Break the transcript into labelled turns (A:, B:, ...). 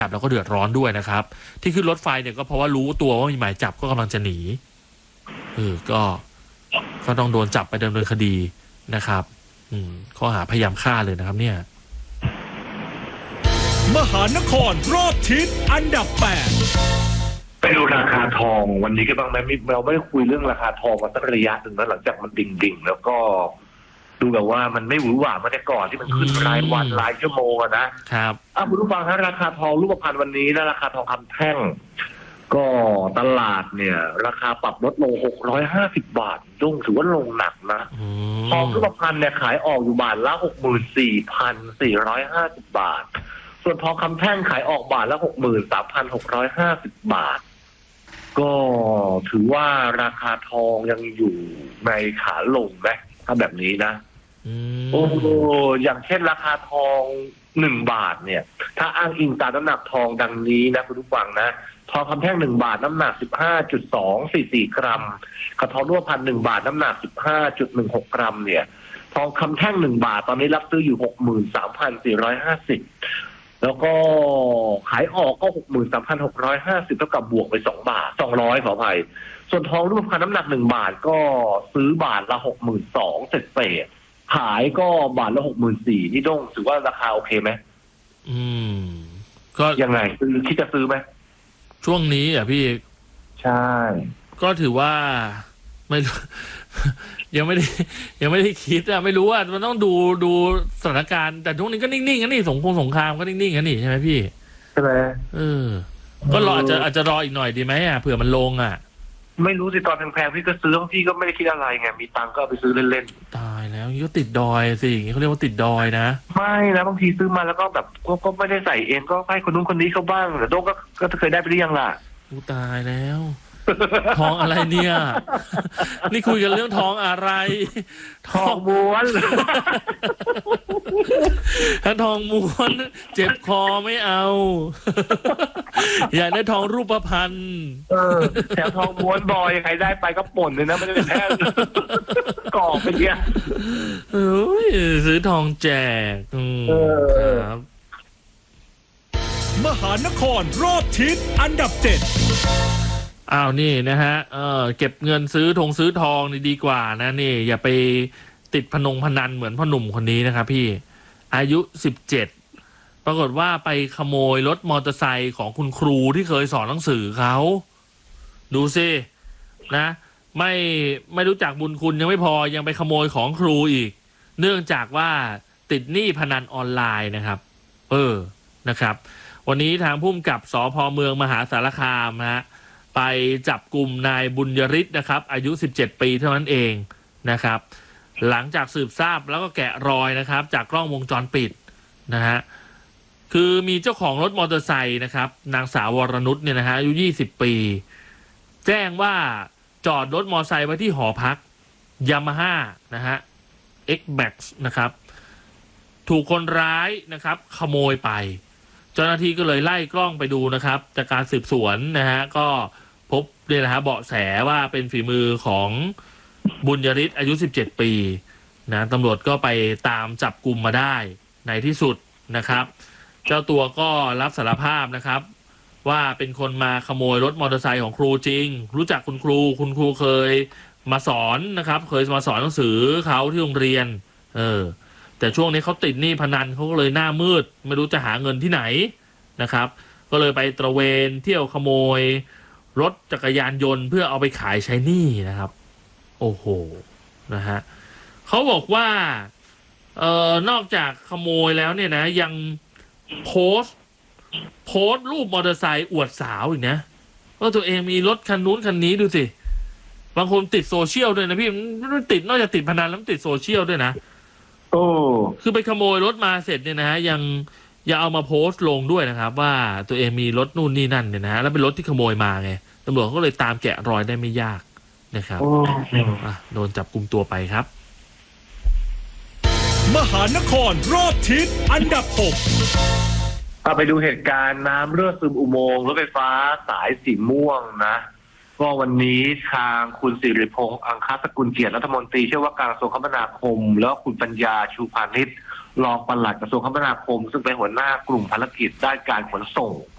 A: จับแล้วก็เดือดร้อนด้วยนะครับที่ขึ้นรถไฟเนี่ยก็เพราะว่ารู้ตัวว่ามีหมายจับก็กำลังจะหนีก็ต้องโดนจับไปดำเนินคดีนะครับข้อหาพยายามฆ่าเลยนะครับเนี่ย
B: มหานครรอบทิศอันดับ 8
C: ไปดูราคาทองวันนี้ก็บ้างไหมเราไม่ได้คุยเรื่องราคาทองมาสักระยะหนึ่งแล้วหลังจากมันดิ่งแล้วก็ดูแบบว่ามันไม่หวือหวาเมื่อแต่ก่อนที่มันขึ้นรายวันรายชั่วโมงนะครับคุณผู้ฟังครับราคาทองรูปพรรณวันนี้นะราคาทองคำแท่งก็ตลาดเนี่ยราคาปรับลดลง650 บาทซึ่งถือว่าลงหนักนะทองรูปพรรณเนี่ยขายออกอยู่บาทละ 64,450 บาทส่วนทองคำแท่งขายออกบาทละ 63,650 บาทก็ถือว่าราคาทองยังอยู่ในขาลงไหมถ้าแบบนี้นะอย่างเช่นราคาทอง1 บาทเนี่ยถ้าอ้างอิงตามน้ำหนักทองดังนี้นะคุณผู้ฟังนะทองคำแท่ง1 บาทน้ำหนัก 15.244 กรัมกับทองรูปพรรณ1 บาทน้ำหนัก 15.16 กรัมเนี่ยทองคำแท่ง1 บาทตอนนี้รับซื้ออยู่ 63,450แล้วก็ขายออกก็ 63,650 เท่ากับบวกไป2 บาท200ขออภัยส่วนทองรูปพรรณน้ำหนัก1 บาทก็ซื้อบาทละ 62,000 เศษขายก็บาทละ 64,000นี่ต้องถือว่าราคาโอเคไหม
A: ก็
C: ยังไงคิดจะซื้อไหม
A: ช่วงนี้พี่
C: ใช่
A: ก็ถือว่าไม่ ยังไม่ได้คิดไม่รู้ว่ามันต้องดูสถานการณ์แต่ช่วงนี้ก็นิ่งๆกันนี่สงครามก็นิ่งๆกันนี่ใช่ไหมพี่
C: ใช่ไหม
A: ก็รออาจจะรออีกหน่อยดีไหมเผื่อมันลง
C: ไม่รู้สิตอนแพงๆพี่ก็ซื้อพี่ก็ไม่ได้คิดอะไรไงมีตังก็ไปซื้อเล่น
A: ๆตายแล้วนี่ก็ติดดอยสิอย่างนี้เขาเรียกว่าติดดอยนะ
C: ไม่นะบางทีซื้อมาแล้วก็แบบก็ไม่ได้ใส่เองก็ให้คนนู้นคนนี้เขาบ้างแต่โดก็เคยได้ไปหรือยังล่ะ
A: ตายแล้วทองอะไรเนี่ยนี่คุยกันเรื่องทองอะไร
C: ทองม้วน
A: ถ้าทองม้วนเจ็บคอไม่เอาอยากได้ทองรูปพรรณ
C: แถวทองม้วนบอยใครได้ไปก็ป่นเลยนะไม่ได้เป็นแค่กรอบไปเนี่ย
A: ซื้อทองแจกครับ
B: มหานครรอบทิศอันดับ 7
A: นี่นะฮะเก็บเงินซื้อทองนี่ดีกว่านะนี่อย่าไปติดพนันเหมือนพ่อหนุ่มคนนี้นะครับพี่อายุ17ปรากฏว่าไปขโมยรถมอเตอร์ไซค์ของคุณครูที่เคยสอนหนังสือเขาดูสินะไม่รู้จักบุญคุณยังไม่พอยังไปขโมยของครูอีกเนื่องจากว่าติดหนี้พนันออนไลน์นะครับนะครับวันนี้ทางผู้กำกับสภ.เมืองมหาสารคามไปจับกลุ่มนายบุญยฤทธิ์นะครับอายุ17 ปีเท่านั้นเองนะครับหลังจากสืบทราบแล้วก็แกะรอยนะครับจากกล้องวงจรปิดนะฮะคือมีเจ้าของรถมอเตอร์ไซค์นะครับนางสาววรนุชเนี่ยนะฮะอายุ20 ปีแจ้งว่าจอดรถมอเตอร์ไซค์ไว้ที่หอพักยามาฮ่านะฮะ X-Max นะครับถูกคนร้ายนะครับขโมยไปเจ้าหน้าที่ก็เลยไล่กล้องไปดูนะครับจากการสืบสวนนะฮะก็พบเนี่ยนะฮะเบาะแสว่าเป็นฝีมือของบุญยฤทธิ์อายุ17 ปีนะตำรวจก็ไปตามจับกุมมาได้ในที่สุดนะครับเจ้าตัวก็รับสารภาพนะครับว่าเป็นคนมาขโมยรถมอเตอร์ไซค์ของครูจริงรู้จักคุณครูเคยมาสอนนะครับเคยมาสอนหนังสือเขาที่โรงเรียนแต่ช่วงนี้เขาติดหนี้พนันเขาก็เลยหน้ามืดไม่รู้จะหาเงินที่ไหนนะครับก็เลยไปตระเวนเที่ยวขโมยรถจักรยานยนต์เพื่อเอาไปขายใช้หนี้นะครับโอ้โหนะฮะเขาบอกว่านอกจากขโมยแล้วเนี่ยนะยังโพสต์รูปมอเตอร์ไซค์อวดสาวอีกนะว่าตัวเองมีรถคันนู้นคันนี้ดูสิบางคนติดโซเชียลด้วยนะพี่มันติดนอกจากติดพนันแล้วติดโซเชียลด้วยนะคือไปขโมยรถมาเสร็จเนี่ยนะฮะยังเอามาโพสต์ลงด้วยนะครับว่าตัวเองมีรถนู่นนี่นั่นเนี่ยนะฮะแล้วเป็นรถที่ขโมยมาไงตำรวจก็เลยตามแกะรอยได้ไม่ยากนะครับโดนจับกุมตัวไปครับ
B: มหานครรอบทิศอันดับ 6
C: ไปดูเหตุการณ์น้ำรั่วซึมอุโมงค์รถไฟฟ้าสายสีม่วงนะก็วันนี้ทางคุณสิริพงษ์อังคสกุลเกียรติรัฐมนตรีช่วยว่าการกระทรวงคมนาคมแล้วคุณปัญญาชูพานิชรองปลัดกระทรวงคมนาคมซึ่งเป็นหัวหน้ากลุ่มภารกิจด้านการขนส่ง